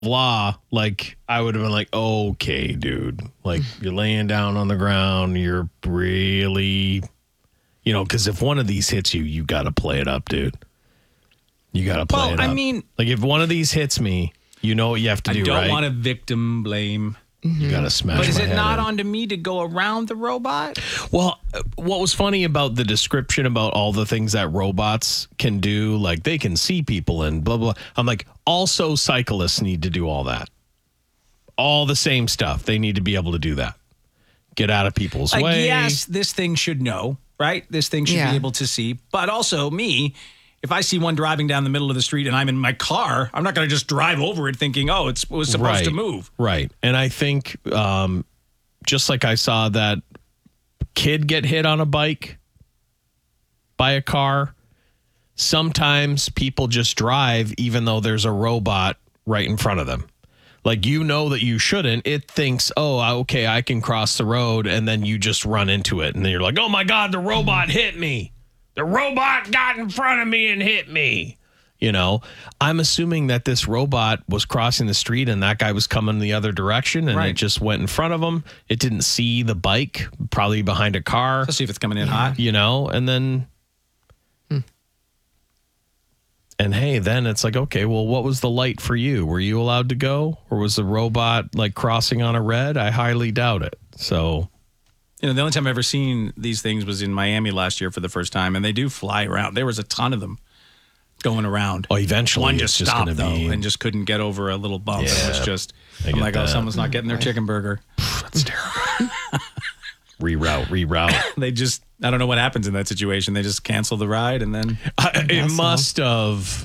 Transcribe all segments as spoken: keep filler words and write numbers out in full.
law, like I would have been like, okay, dude, like you're laying down on the ground, you're really, you know, because if one of these hits you, you got to play it up, dude. You got to play well, it up. I mean, like if one of these hits me, you know what you have to I do, don't right? want to victim blame. You got to smash But is my it head not in. onto me to go around the robot? Well, uh, what was funny about the description about all the things that robots can do, like they can see people and blah, blah. I'm like, also cyclists need to do all that. All the same stuff. They need to be able to do that. Get out of people's Like, way. yes, this thing should know, right? This thing should Yeah. be able to see. But also me, if I see one driving down the middle of the street and I'm in my car, I'm not going to just drive over it thinking, oh, it's, it was supposed right, to move. Right. And I think um, just like I saw that kid get hit on a bike by a car, sometimes people just drive even though there's a robot right in front of them. Like, you know that you shouldn't. It thinks, oh, okay, I can cross the road. And then you just run into it. And then you're like, oh, my God, the robot hit me. The robot got in front of me and hit me. You know, I'm assuming that this robot was crossing the street and that guy was coming the other direction and Right. it just went in front of him. It didn't see the bike, probably behind a car, Let's see if it's coming in hot. you know, and then. And hey, then it's like, okay, well, what was the light for you? Were you allowed to go? Or was the robot like crossing on a red? I highly doubt it. So. You know, the only time I've ever seen these things was in Miami last year for the first time, and they do fly around. There was a ton of them going around. Oh, eventually One it's just just stopped, gonna though, be- and just couldn't get over a little bump. It was Yeah, just, I I'm get like, oh, that. someone's not getting their chicken burger. That's terrible. reroute, reroute. They just, I don't know what happens in that situation. They just cancel the ride, and then I, it guess so. must have.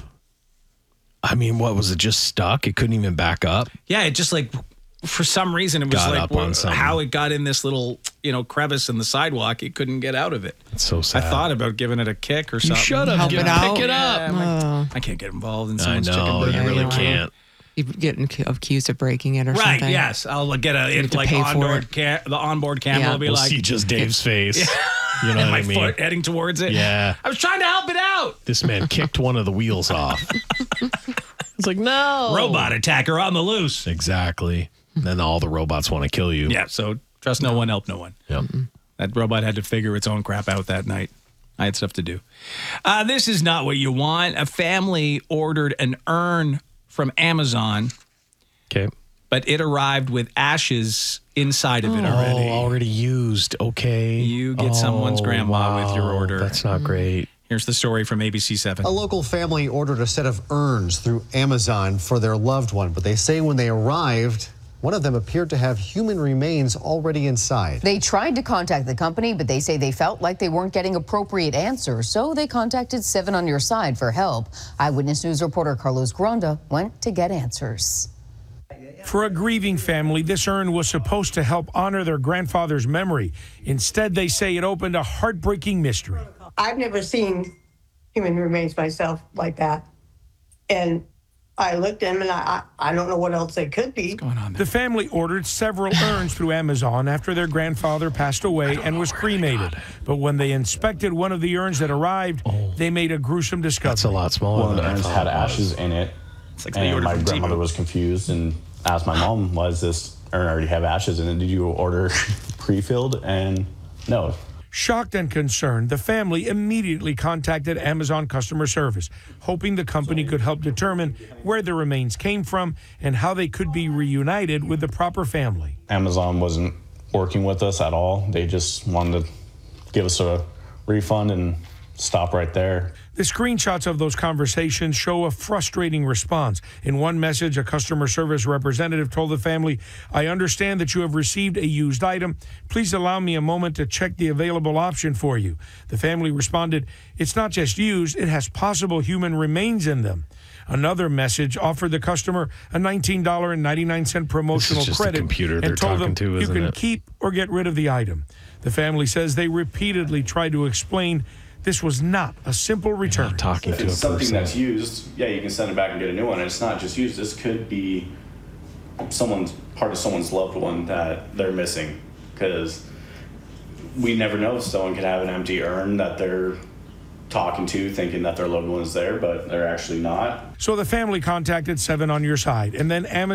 I mean, what was it? Just stuck? It couldn't even back up. yeah, it just like, for some reason, it was Got like up on wh- something. how it got in this little, you know, crevice in the sidewalk. It couldn't get out of it. It's so sad. I thought about giving it a kick or you something. should have Help given it out. Pick it up. Yeah, I'm like, I can't get involved in I someone's chicken know burger. you really Yeah. can't. You get accused of breaking it or Right, something. yes. I'll get a have it, to like pay for onboard it. ca- the onboard camera Yeah. will be We'll like see just Dave's face. You know and what my I mean? foot heading towards it. Yeah. I was trying to help it out. This man kicked one of the wheels off. It's like, no. Robot attacker on the loose. Exactly. Then all the robots want to kill you. Yeah, so trust no one, help no one. Yep. That robot had to figure its own crap out that night. I had stuff to do. Uh, this is not what you want. A family ordered an urn from Amazon, Okay. but it arrived with ashes inside of it Oh, already. already used. Okay. You get someone's grandma with your wow. order. That's not great. Here's the story from A B C seven. A local family ordered a set of urns through Amazon for their loved one, but they say when they arrived, one of them appeared to have human remains already inside. They tried to contact the company, but they say they felt like they weren't getting appropriate answers, so they contacted Seven on Your Side for help. Eyewitness News reporter Carlos Gronda went to get answers. For a grieving family, this urn was supposed to help honor their grandfather's memory. Instead, they say it opened a heartbreaking mystery. I've never seen human remains myself like that. And I looked at them and I, I, I don't know what else they could be. Going on there. The family ordered several urns through Amazon after their grandfather passed away and was cremated. But when they inspected one of the urns that arrived, they made a gruesome discovery. That's a lot smaller One of than the I urns thought had it was. ashes in it, like they and ordered my from grandmother Temu. was confused and asked my mom, "Why does this urn already have ashes in it? Did you order pre-filled?" And no. Shocked and concerned, the family immediately contacted Amazon customer service, hoping the company could help determine where the remains came from and how they could be reunited with the proper family. Amazon wasn't working with us at all. They just wanted to give us a refund and stop right there. The screenshots of those conversations show a frustrating response. In one message, a customer service representative told the family, "I understand that you have received a used item. Please allow me a moment to check the available option for you." The family responded, "It's not just used, it has possible human remains in them." Another message offered the customer a nineteen dollars and ninety-nine cents promotional just the credit computer they're and told them talking to, you isn't can it? keep or get rid of the item. The family says they repeatedly tried to explain this was not a simple return. Talking If to a it's something person. that's used, yeah, you can send it back and get a new one. And it's not just used. This could be someone's part of someone's loved one that they're missing, because we never know if someone could have an empty urn that they're talking to, thinking that their loved one is there, but they're actually not. So the family contacted Seven on Your Side, and then Amazon